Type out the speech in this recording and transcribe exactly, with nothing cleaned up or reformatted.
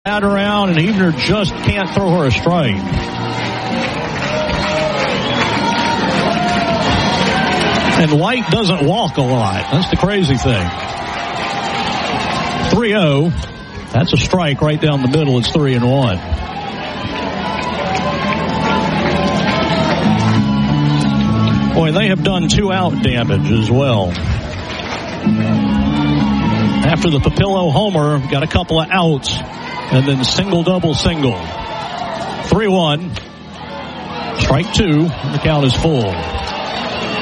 Out around, and Evener just can't throw her a strike. And White doesn't walk a lot. That's the crazy thing. three oh. That's a strike right down the middle. It's three and one. Boy, they have done two out damage as well. After the Papillo homer, got a couple of outs, and then single, double, single. three one. Strike two. The count is full.